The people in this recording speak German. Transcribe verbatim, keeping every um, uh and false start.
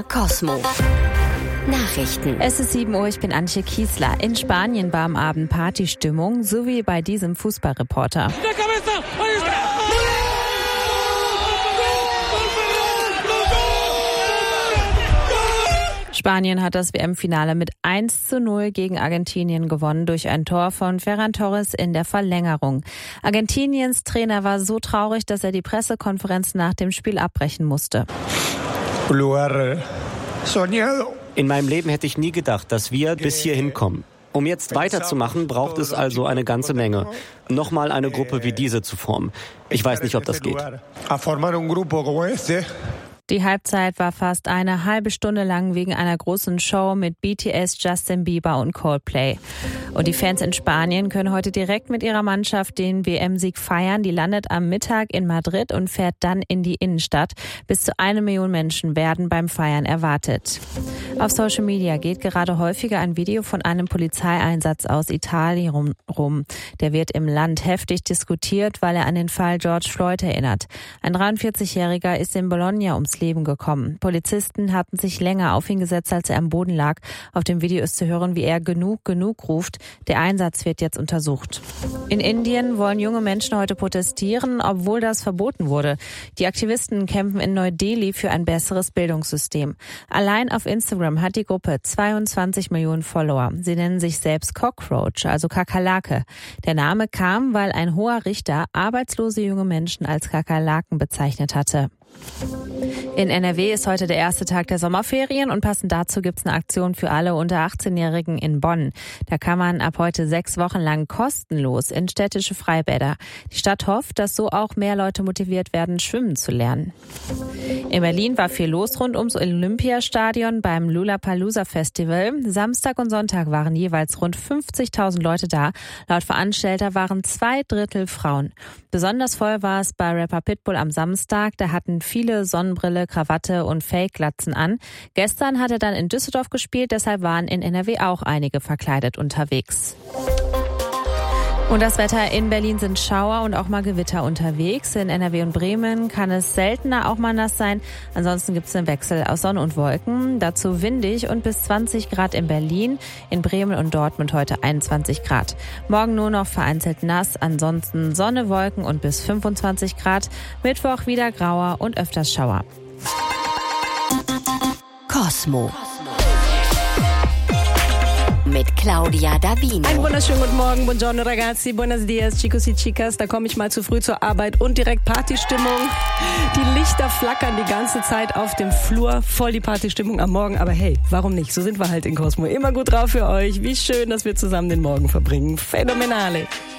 R Cosmo. Nachrichten. Es ist sieben Uhr, ich bin Antje Kiesler. In Spanien war am Abend Partystimmung, so wie bei diesem Fußballreporter. Spanien hat das W M-Finale mit eins zu null gegen Argentinien gewonnen durch ein Tor von Ferran Torres in der Verlängerung. Argentiniens Trainer war so traurig, dass er die Pressekonferenz nach dem Spiel abbrechen musste. In meinem Leben hätte ich nie gedacht, dass wir bis hierhin kommen. Um jetzt weiterzumachen, braucht es also eine ganze Menge. Nochmal eine Gruppe wie diese zu formen. Ich weiß nicht, ob das geht. Die Halbzeit war fast eine halbe Stunde lang wegen einer großen Show mit B T S, Justin Bieber und Coldplay. Und die Fans in Spanien können heute direkt mit ihrer Mannschaft den W M-Sieg feiern. Die landet am Mittag in Madrid und fährt dann in die Innenstadt. Bis zu eine Million Menschen werden beim Feiern erwartet. Auf Social Media geht gerade häufiger ein Video von einem Polizeieinsatz aus Italien rum. Der wird im Land heftig diskutiert, weil er an den Fall George Floyd erinnert. Ein dreiundvierzigjähriger ist in Bologna ums Leben gekommen. Polizisten hatten sich länger auf ihn gesetzt, als er am Boden lag. Auf dem Video ist zu hören, wie er genug, genug ruft. Der Einsatz wird jetzt untersucht. In Indien wollen junge Menschen heute protestieren, obwohl das verboten wurde. Die Aktivisten kämpfen in Neu-Delhi für ein besseres Bildungssystem. Allein auf Instagram hat die Gruppe zweiundzwanzig Millionen Follower. Sie nennen sich selbst Cockroach, also Kakerlake. Der Name kam, weil ein hoher Richter arbeitslose junge Menschen als Kakerlaken bezeichnet hatte. In N R W ist heute der erste Tag der Sommerferien und passend dazu gibt es eine Aktion für alle unter achtzehnjährigen in Bonn. Da kann man ab heute sechs Wochen lang kostenlos in städtische Freibäder. Die Stadt hofft, dass so auch mehr Leute motiviert werden, schwimmen zu lernen. In Berlin war viel los rund ums Olympiastadion beim Lollapalooza Festival. Samstag und Sonntag waren jeweils rund fünfzigtausend Leute da. Laut Veranstalter waren zwei Drittel Frauen. Besonders voll war es bei Rapper Pitbull am Samstag. Da hatten viele Sonnenbrille, Krawatte und Fake-Glatzen an. Gestern hat er dann in Düsseldorf gespielt, deshalb waren in N R W auch einige verkleidet unterwegs. Und das Wetter: in Berlin sind Schauer und auch mal Gewitter unterwegs. In N R W und Bremen kann es seltener auch mal nass sein. Ansonsten gibt es einen Wechsel aus Sonne und Wolken. Dazu windig und bis zwanzig Grad in Berlin. In Bremen und Dortmund heute einundzwanzig Grad. Morgen nur noch vereinzelt nass, ansonsten Sonne, Wolken und bis fünfundzwanzig Grad. Mittwoch wieder grauer und öfters Schauer. Cosmo. Mit Claudia Davino. Einen wunderschönen guten Morgen, buongiorno ragazzi, buenos dias, chicos y chicas. Da komme ich mal zu früh zur Arbeit und direkt Partystimmung. Die Lichter flackern die ganze Zeit auf dem Flur, voll die Partystimmung am Morgen. Aber hey, warum nicht? So sind wir halt in Cosmo. Immer gut drauf für euch. Wie schön, dass wir zusammen den Morgen verbringen. Phänomenale.